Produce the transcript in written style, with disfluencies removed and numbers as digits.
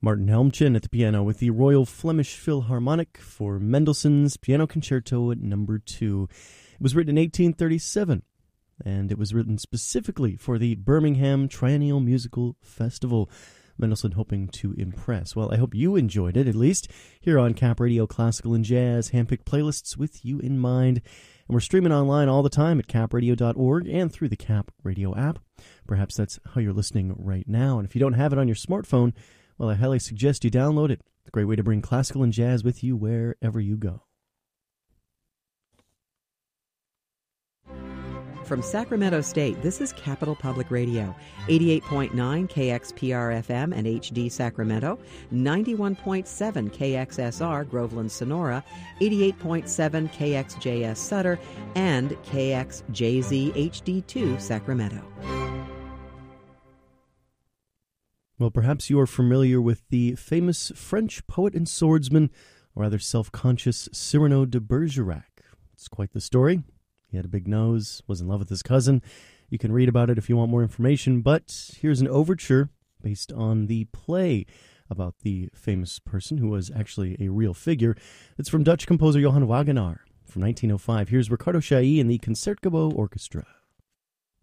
Martin Helmchen at the piano with the Royal Flemish Philharmonic for Mendelssohn's Piano Concerto No. 2. It was written in 1837, and it was written specifically for the Birmingham Triennial Musical Festival. Mendelssohn hoping to impress. Well, I hope you enjoyed it, at least, here on Cap Radio Classical and Jazz, handpicked playlists with you in mind. And we're streaming online all the time at capradio.org and through the Cap Radio app. Perhaps that's how you're listening right now. And if you don't have it on your smartphone, well, I highly suggest you download it. It's a great way to bring classical and jazz with you wherever you go. From Sacramento State, this is Capital Public Radio, 88.9 KXPR-FM and HD Sacramento, 91.7 KXSR Groveland Sonora, 88.7 KXJS Sutter, and KXJZ HD2 Sacramento. Well, perhaps you are familiar with the famous French poet and swordsman, or rather self-conscious Cyrano de Bergerac. It's quite the story. He had a big nose, was in love with his cousin. You can read about it if you want more information, but here's an overture based on the play about the famous person who was actually a real figure. It's from Dutch composer Johann Wagenaar from 1905. Here's Ricardo Chailly and the Concertgebouw Orchestra.